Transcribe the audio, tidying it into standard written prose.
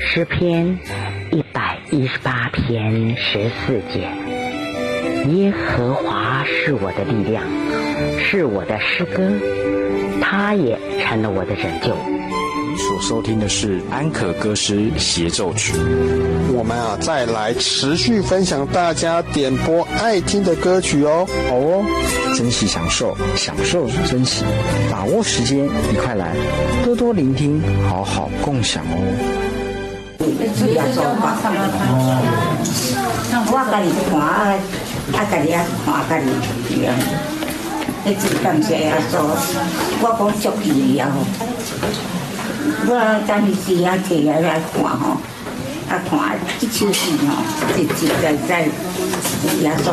诗篇118篇14节，耶和华是我的力量，是我的诗歌，他也成了我的拯救。 你所收听的是安可歌诗协奏曲。 我们再来持续分享大家点播爱听的歌曲哦。 好哦，珍惜享受，享受珍惜，把握时间，一块来多多聆听，好好共享哦。 我家己看，家己看家己样。你真感谢耶稣，我讲足意啊！我当时时啊摕来看吼，看这首诗吼，实实在在耶稣